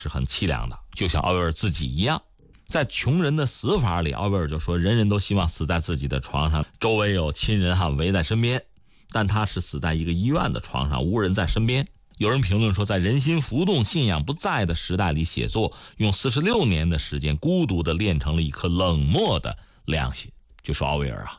是很凄凉的，就像奥威尔自己一样。在穷人的死法里，奥威尔就说人人都希望死在自己的床上，周围有亲人围在身边，但他是死在一个医院的床上，无人在身边。有人评论说，在人心浮动、信仰不在的时代里写作，用46年的时间孤独地练成了一颗冷漠的良心。就说奥威尔啊，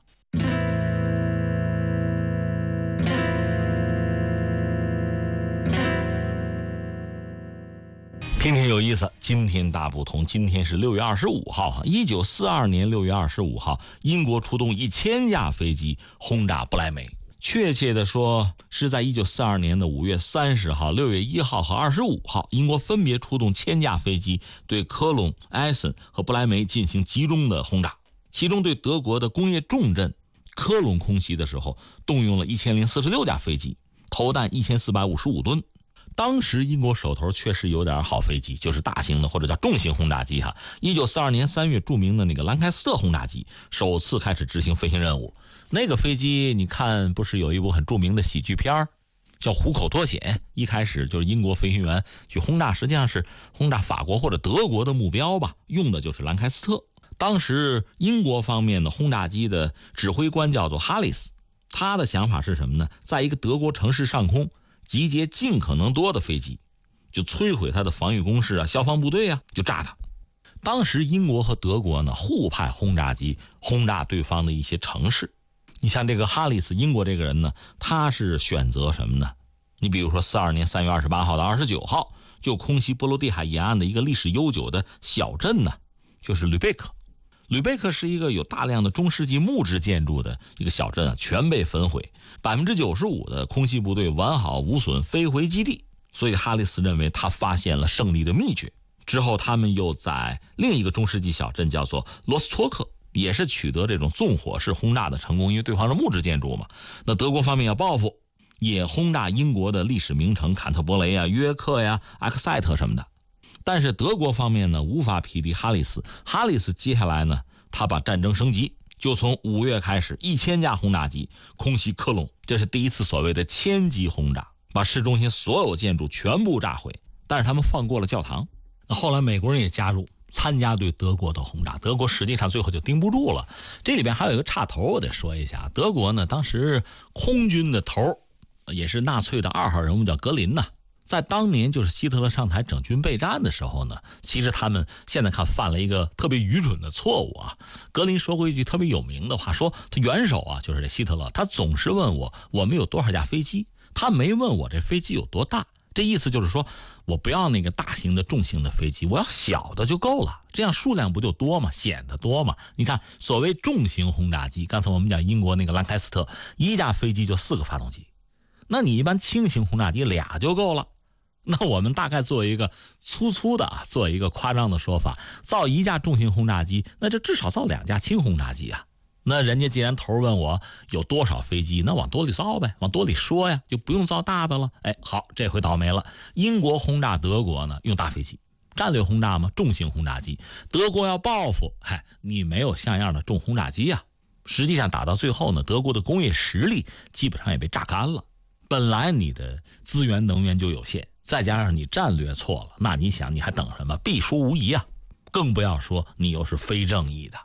听听有意思。今天大不同，今天是6月25号1942年6月25号，英国出动1000架飞机轰炸不来梅。确切的说，是在1942年的5月30号、6月1号和25号，英国分别出动1000架飞机对科隆、埃森和不来梅进行集中的轰炸。其中对德国的工业重镇科隆空袭的时候，动用了1046架飞机，投弹1455吨。当时英国手头确实有点好飞机，就是大型的或者叫重型轰炸机1942年3月，著名的那个兰开斯特轰炸机首次开始执行飞行任务。那个飞机你看，不是有一部很著名的喜剧片叫《虎口脱险》，一开始就是英国飞行员去轰炸，实际上是轰炸法国或者德国的目标吧，用的就是兰开斯特。当时英国方面的轰炸机的指挥官叫做哈里斯，他的想法是什么呢？在一个德国城市上空集结尽可能多的飞机，就摧毁他的防御工事消防部队就炸他。当时英国和德国呢互派轰炸机轰炸对方的一些城市。你像这个哈里斯，英国这个人呢，他是选择什么呢？你比如说42年3月28号到29号，就空袭波罗的海沿岸的一个历史悠久的小镇呢，就是吕贝克。吕贝克是一个有大量的中世纪木质建筑的一个小镇全被焚毁，95%的空袭部队完好无损飞回基地。所以哈里斯认为他发现了胜利的秘诀。之后他们又在另一个中世纪小镇叫做罗斯托克，也是取得这种纵火式轰炸的成功，因为对方是木质建筑嘛。那德国方面要报复，也轰炸英国的历史名城坎特伯雷约克埃克塞特什么的。但是德国方面呢无法匹敌哈里斯。哈里斯接下来呢，他把战争升级，就从5月开始1000架轰炸机空袭科隆，这是第一次所谓的千机轰炸，把市中心所有建筑全部炸毁。但是他们放过了教堂。那后来美国人也加入参加对德国的轰炸，德国实际上最后就盯不住了。这里边还有一个插头我得说一下，德国呢当时空军的头也是纳粹的2号人物叫格林在当年就是希特勒上台整军备战的时候呢，其实他们现在看犯了一个特别愚蠢的错误格林说过一句特别有名的话，说他元首就是这希特勒，他总是问我们有多少架飞机，他没问我这飞机有多大。这意思就是说，我不要那个大型的重型的飞机，我要小的就够了，这样数量不就多吗？显得多吗？你看所谓重型轰炸机，刚才我们讲英国那个兰开斯特，一架飞机就4个发动机，那你一般轻型轰炸机俩就够了。那我们大概做一个粗的做一个夸张的说法，造一架重型轰炸机，那就至少造2架轻轰炸机那人家既然头问我有多少飞机，那往多里造呗，往多里说就不用造大的了。好，这回倒霉了。英国轰炸德国呢，用大飞机，战略轰炸嘛，重型轰炸机。德国要报复，你没有像样的重轰炸机实际上打到最后呢，德国的工业实力基本上也被榨干了。本来你的资源能源就有限，再加上你战略错了，那你想你还等什么？必输无疑更不要说你又是非正义的。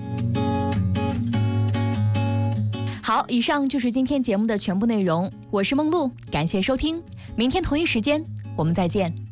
好，以上就是今天节目的全部内容，我是梦露，感谢收听，明天同一时间我们再见。